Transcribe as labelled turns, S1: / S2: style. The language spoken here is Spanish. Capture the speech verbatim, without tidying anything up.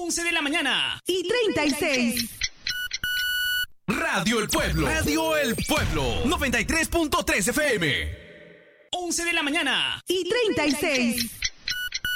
S1: once de la mañana
S2: y treinta y seis.
S3: Radio El Pueblo. Radio El Pueblo. noventa y tres punto tres F M.
S1: once de la mañana
S2: y treinta y seis.